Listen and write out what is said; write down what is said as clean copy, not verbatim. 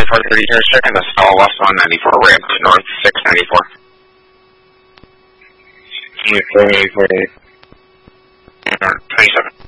9430 check in the stall west on 94 ramp to north 694. 94, 94. 27.